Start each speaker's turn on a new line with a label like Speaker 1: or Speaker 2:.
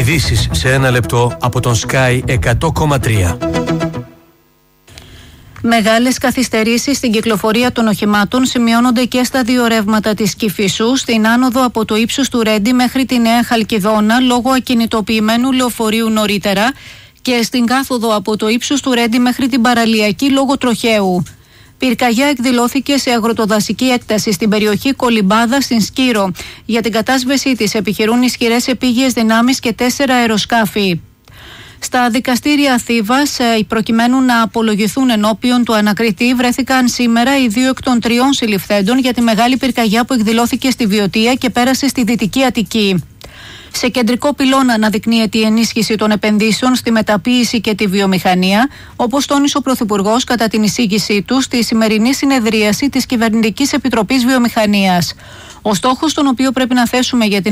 Speaker 1: Ειδήσεις σε ένα λεπτό από τον Sky 100,3.
Speaker 2: Μεγάλες καθυστερήσεις στην κυκλοφορία των οχημάτων σημειώνονται και στα δύο ρεύματα της Κηφισού, στην άνοδο από το ύψος του Ρέντι μέχρι τη Νέα Χαλκιδόνα λόγω ακινητοποιημένου λεωφορείου νωρίτερα και στην κάθοδο από το ύψος του Ρέντι μέχρι την Παραλιακή λόγω τροχαίου. Πυρκαγιά εκδηλώθηκε σε αγροτοδασική έκταση στην περιοχή Κολυμπάδα στην Σκύρο. Για την κατάσβεσή της επιχειρούν ισχυρές επίγειες δυνάμεις και 4 αεροσκάφη. Στα δικαστήρια Θήβας, προκειμένου να απολογηθούν ενώπιον του ανακριτή, βρέθηκαν σήμερα οι 2 εκ των 3 συλληφθέντων για τη μεγάλη πυρκαγιά που εκδηλώθηκε στη Βιωτία και πέρασε στη Δυτική Αττική. Σε κεντρικό πυλώνα αναδεικνύεται η ενίσχυση των επενδύσεων στη μεταποίηση και τη βιομηχανία, όπως τόνισε ο Πρωθυπουργός κατά την εισήγησή του στη σημερινή συνεδρίαση της Κυβερνητικής Επιτροπής Βιομηχανίας. Ο στόχος τον οποίο πρέπει να θέσουμε για την